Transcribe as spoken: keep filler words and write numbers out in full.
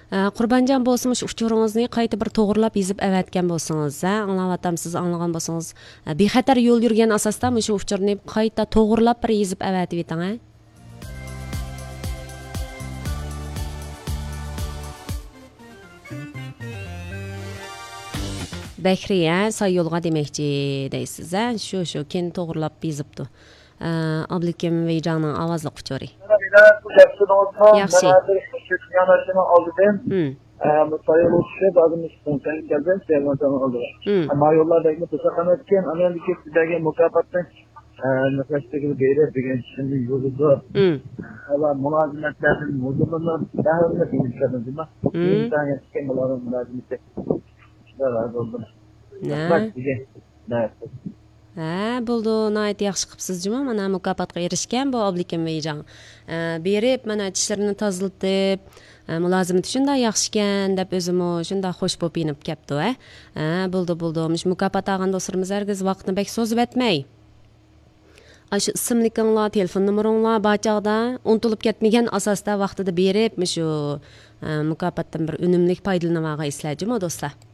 Qurbanjon bo'lsin, shu uchuringizni qayta bir to'g'rilab yozib avatgan bo'lsangiz, anglavatam siz anglagan bo'lsangiz, bexatar yo'l yurgan asosda shu uchurni qayta to'g'rilab bir yozib avatib eting, ha? Bekriye say yo'lga demoqchi deysiz, ha? Shu shu keyin to'g'rilab yozibdi. Abdukim Veyjanning ovozli uchuri. Yaxshi. Sayılı uçuşu da adını spontan geldi, sevmeden oldu. Ama yollardaki tutaklanırken Amerika'daki mukaffattan nefesteki beyler bir şimdi yolunda ama muhazimetlerin muzulunun daha önce bilmişlerdi değil mi? Bir tane skemaların mülazimeti. İşte var oldu. Ne? Ne? Ha, buldu. Nayet yaxshi qipsizmi? Mana mukofotga erishgan bu Abdukim Veyjan. Berib, mana tishlarini tozlatib, mulozimati shunday yaxshi ekan deb o'zim shunday xush bo'lib inib kelibdi, ha. Ha, buldu, buldu. Mush mukofot olgan do'stlarimiz hargiz vaqtni bek so'zib etmay. Aşı ismlikinglar, telefon nomeringlar bachaqda unutilib ketmagan asosda vaqtida berib, shu mukofotdan bir unumli foydalanib olgan islarjimi do'stlar?